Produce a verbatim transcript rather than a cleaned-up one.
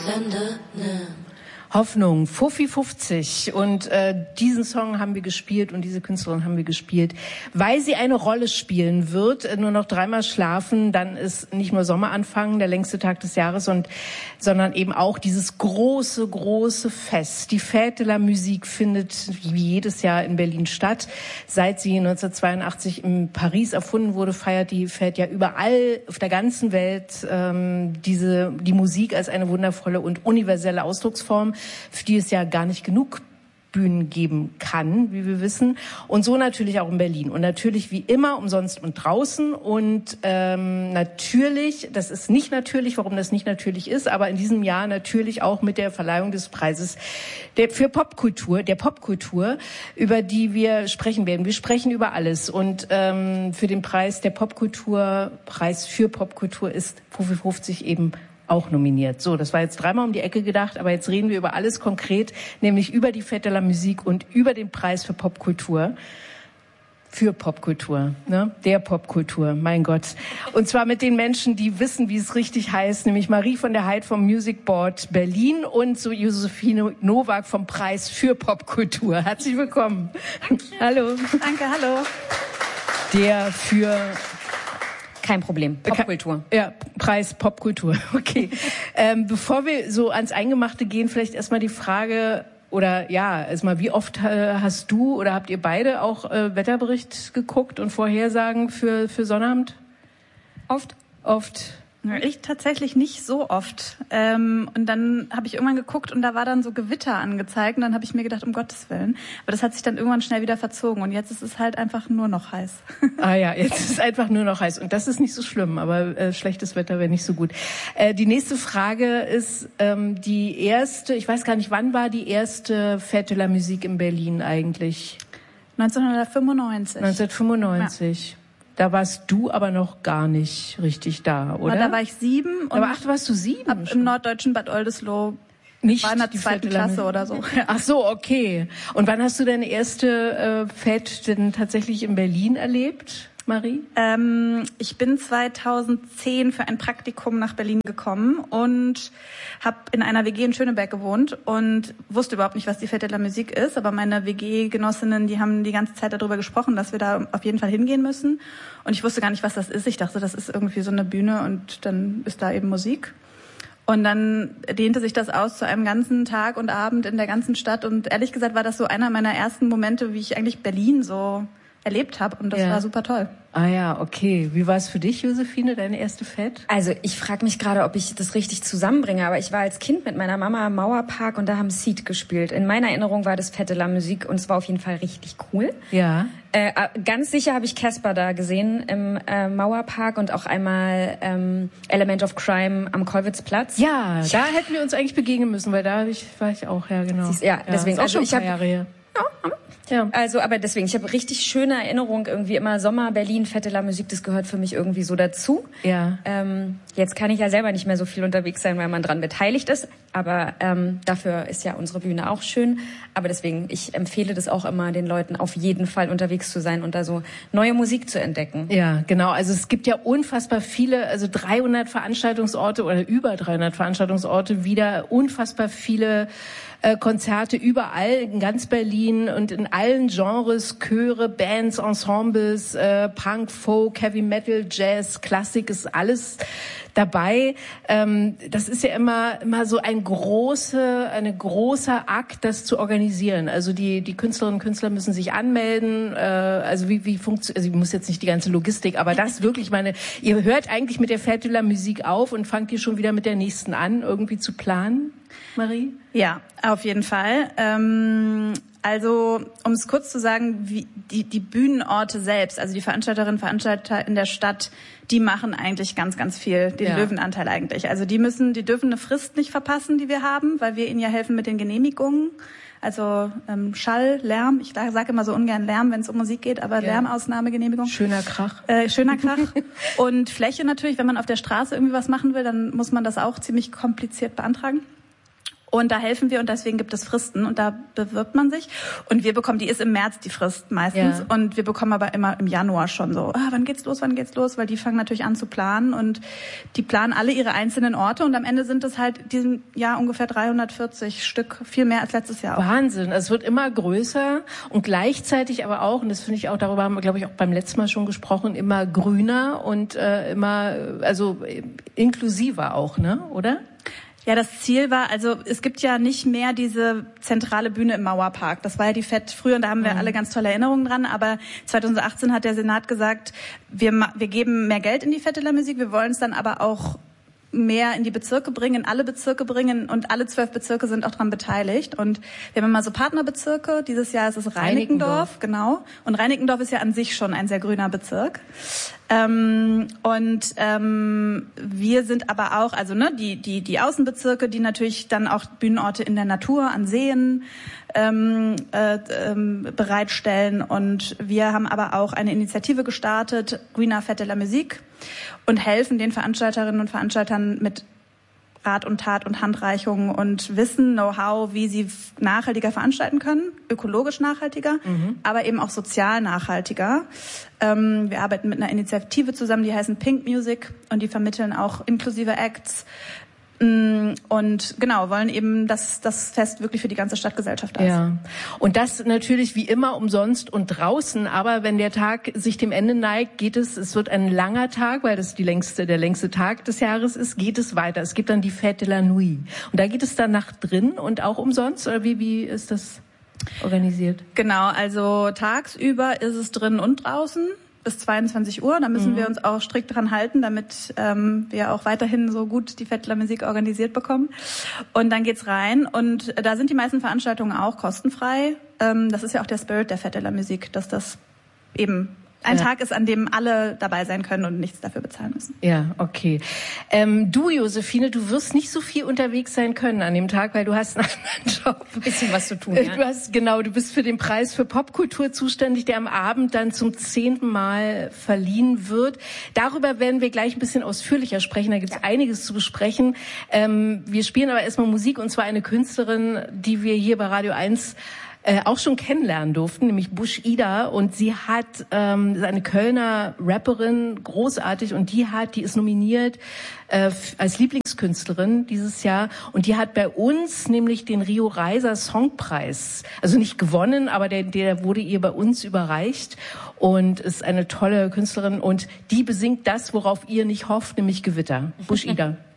Hoffnung, Fuffi fünfzig. Und äh, diesen Song haben wir gespielt und diese Künstlerin haben wir gespielt, weil sie eine Rolle spielen wird. Nur noch dreimal schlafen, dann ist nicht nur Sommeranfang, der längste Tag des Jahres, und, sondern eben auch dieses große, große Fest. Die Fête de la Musique findet wie jedes Jahr in Berlin statt. Seit sie neunzehnhundertzweiundachtzig in Paris erfunden wurde, feiert die Fête ja überall auf der ganzen Welt ähm, diese die Musik als eine wundervolle und universelle Ausdrucksform, für die es ja gar nicht genug Bühnen geben kann, wie wir wissen. Und so natürlich auch in Berlin. Und natürlich wie immer umsonst und draußen. Und ähm, natürlich, das ist nicht natürlich, warum das nicht natürlich ist, aber in diesem Jahr natürlich auch mit der Verleihung des Preises der, für Popkultur, der Popkultur, über die wir sprechen werden. Wir sprechen über alles. Und ähm, für den Preis der Popkultur, Preis für Popkultur ist Fuffi fünfzig eben auch nominiert. So, das war jetzt dreimal um die Ecke gedacht, aber jetzt reden wir über alles konkret, nämlich über die Fête de la Musique und über den Preis für Popkultur. Für Popkultur, ne? Der Popkultur, mein Gott. Und zwar mit den Menschen, die wissen, wie es richtig heißt, nämlich Marie von der Heid vom Music Board Berlin und so Josephine Nowak vom Preis für Popkultur. Herzlich willkommen. Danke. Hallo. Danke, hallo. Der für Kein Problem. Popkultur. Ja, Preis Popkultur. Okay. ähm, bevor wir so ans Eingemachte gehen, vielleicht erstmal die Frage, oder ja, erstmal, wie oft äh, hast du oder habt ihr beide auch äh, Wetterbericht geguckt und Vorhersagen für, für Sonnabend? Oft? Oft. Ich tatsächlich nicht so oft. Ähm, und dann habe ich irgendwann geguckt und da war dann so Gewitter angezeigt und dann habe ich mir gedacht, um Gottes Willen. Aber das hat sich dann irgendwann schnell wieder verzogen und jetzt ist es halt einfach nur noch heiß. Ah ja, jetzt ist es einfach nur noch heiß und das ist nicht so schlimm, aber äh, schlechtes Wetter wäre nicht so gut. Äh, die nächste Frage ist ähm, die erste, ich weiß gar nicht, wann war die erste Fête de la Musique in Berlin eigentlich? neunzehnhundertfünfundneunzig. neunzehnhundertfünfundneunzig. Ja. Da warst du aber noch gar nicht richtig da, oder? Da war ich sieben. Und aber ach, warst du sieben? Hab im norddeutschen Bad Oldesloe nicht war in der zweiten Klasse oder so. Ach so, okay. Und wann hast du deine erste äh, Fête denn tatsächlich in Berlin erlebt, Marie? Ähm, ich bin zweitausendzehn für ein Praktikum nach Berlin gekommen und habe in einer W G in Schöneberg gewohnt und wusste überhaupt nicht, was die Fête de la Musique ist. Aber meine W G-Genossinnen, die haben die ganze Zeit darüber gesprochen, dass wir da auf jeden Fall hingehen müssen. Und ich wusste gar nicht, was das ist. Ich dachte, das ist irgendwie so eine Bühne und dann ist da eben Musik. Und dann dehnte sich das aus zu einem ganzen Tag und Abend in der ganzen Stadt. Und ehrlich gesagt war das so einer meiner ersten Momente, wie ich eigentlich Berlin so erlebt habe. Und das ja. war super toll. Ah ja, okay. Wie war es für dich, Josephine, deine erste Fête? Also ich frage mich gerade, ob ich das richtig zusammenbringe, aber ich war als Kind mit meiner Mama im Mauerpark und da haben Seed gespielt. In meiner Erinnerung war das Fête de la Musique und es war auf jeden Fall richtig cool. Ja. Äh, ganz sicher habe ich Casper da gesehen im äh, Mauerpark und auch einmal ähm, Element of Crime am Kollwitzplatz. Ja, ja, da hätten wir uns eigentlich begegnen müssen, weil da ich, war ich auch, ja genau. Siehst, ja, ja, deswegen. Ist auch also schon ich habe Jahre her. Ja, Ja. Also, aber deswegen, ich habe richtig schöne Erinnerungen, irgendwie immer Sommer, Berlin, Fête de la Musique, das gehört für mich irgendwie so dazu. Ja. Ähm, jetzt kann ich ja selber nicht mehr so viel unterwegs sein, weil man dran beteiligt ist, aber ähm, dafür ist ja unsere Bühne auch schön. Aber deswegen, ich empfehle das auch immer den Leuten, auf jeden Fall unterwegs zu sein und da so neue Musik zu entdecken. Ja, genau. Also es gibt ja unfassbar viele, also dreihundert Veranstaltungsorte oder über dreihundert Veranstaltungsorte, wieder unfassbar viele äh, Konzerte überall in ganz Berlin und in allen Genres, Chöre, Bands, Ensembles, äh, Punk, Folk, Heavy Metal, Jazz, Klassik, ist alles dabei. Ähm, das ist ja immer immer so ein große, eine großer Akt, das zu organisieren. Also die die Künstlerinnen und Künstler müssen sich anmelden. Äh, also wie wie funktioniert? Also ich muss jetzt nicht die ganze Logistik, aber das wirklich meine. Ihr hört eigentlich mit der Fête de la Musique auf und fangt ihr schon wieder mit der nächsten an, irgendwie zu planen, Marie? Ja, auf jeden Fall. Ähm Also, um es kurz zu sagen, wie die, die Bühnenorte selbst, also die Veranstalterinnen und Veranstalter in der Stadt, die machen eigentlich ganz, ganz viel, den ja. Löwenanteil eigentlich. Also die müssen, die dürfen eine Frist nicht verpassen, die wir haben, weil wir ihnen ja helfen mit den Genehmigungen. Also ähm, Schall, Lärm, ich sage immer so ungern Lärm, wenn es um Musik geht, aber ja. Lärmausnahmegenehmigung. Schöner Krach. Äh, schöner Krach. Und Fläche natürlich, wenn man auf der Straße irgendwie was machen will, dann muss man das auch ziemlich kompliziert beantragen. Und da helfen wir und deswegen gibt es Fristen und da bewirbt man sich. Und wir bekommen, die ist im März die Frist meistens. Ja. Und wir bekommen aber immer im Januar schon so, ah, wann geht's los, wann geht's los? Weil die fangen natürlich an zu planen und die planen alle ihre einzelnen Orte und am Ende sind es halt diesem Jahr ungefähr dreihundertvierzig Stück, viel mehr als letztes Jahr auch. Wahnsinn, also es wird immer größer und gleichzeitig aber auch, und das finde ich auch, darüber haben wir, glaube ich, auch beim letzten Mal schon gesprochen, immer grüner und äh, immer, also inklusiver auch, ne, oder? Ja, das Ziel war, also es gibt ja nicht mehr diese zentrale Bühne im Mauerpark. Das war ja die F E T früher und da haben wir mhm. alle ganz tolle Erinnerungen dran. Aber zweitausendachtzehn hat der Senat gesagt, wir, wir geben mehr Geld in die Fête de la Musique, wir wollen es dann aber auch mehr in die Bezirke bringen, in alle Bezirke bringen und alle zwölf Bezirke sind auch daran beteiligt. Und wir haben immer so Partnerbezirke. Dieses Jahr ist es Reinickendorf, Reinickendorf. genau. Und Reinickendorf ist ja an sich schon ein sehr grüner Bezirk. Ähm, und ähm, wir sind aber auch, also ne, die die die Außenbezirke, die natürlich dann auch Bühnenorte in der Natur, an Seen ähm, äh, ähm, bereitstellen. Und wir haben aber auch eine Initiative gestartet, Greener Fête de la Musique, und helfen den Veranstalterinnen und Veranstaltern mit Rat und Tat und Handreichungen und Wissen, Know-how, wie sie nachhaltiger veranstalten können, ökologisch nachhaltiger, mhm. aber eben auch sozial nachhaltiger. Ähm, wir arbeiten mit einer Initiative zusammen, die heißen Pink Music und die vermitteln auch inklusive Acts. Und genau, wollen eben, dass das Fest wirklich für die ganze Stadtgesellschaft da ist. Ja. Und das natürlich wie immer umsonst und draußen, aber wenn der Tag sich dem Ende neigt, geht es, es wird ein langer Tag, weil das die längste, der längste Tag des Jahres ist, geht es weiter. Es gibt dann die Fête de la Nuit. Und da geht es dann nach drin und auch umsonst, oder wie, wie ist das organisiert? Genau, also tagsüber ist es drin und draußen. Bis zweiundzwanzig Uhr, da müssen mhm. wir uns auch strikt dran halten, damit ähm, wir auch weiterhin so gut die Fête de la Musique organisiert bekommen. Und dann geht's rein und da sind die meisten Veranstaltungen auch kostenfrei. Ähm, das ist ja auch der Spirit der Fête de la Musique, dass das eben ein ja. Tag ist, an dem alle dabei sein können und nichts dafür bezahlen müssen. Ja, okay. Ähm, du, Josephine, du wirst nicht so viel unterwegs sein können an dem Tag, weil du hast einen anderen Job. Ein bisschen was zu tun, ja. Du hast, genau, du bist für den Preis für Popkultur zuständig, der am Abend dann zum zehnten Mal verliehen wird. Darüber werden wir gleich ein bisschen ausführlicher sprechen. Da gibt es ja. einiges zu besprechen. Ähm, wir spielen aber erstmal Musik, und zwar eine Künstlerin, die wir hier bei Radio eins Äh, auch schon kennenlernen durften, nämlich Bush-Ida, und sie hat ähm, ist eine Kölner Rapperin, großartig, und die hat, die ist nominiert äh, als Lieblingskünstlerin dieses Jahr, und die hat bei uns nämlich den Rio Reiser Songpreis, also nicht gewonnen, aber der, der wurde ihr bei uns überreicht, und ist eine tolle Künstlerin, und die besingt das, worauf ihr nicht hofft, nämlich Gewitter. Bush-Ida.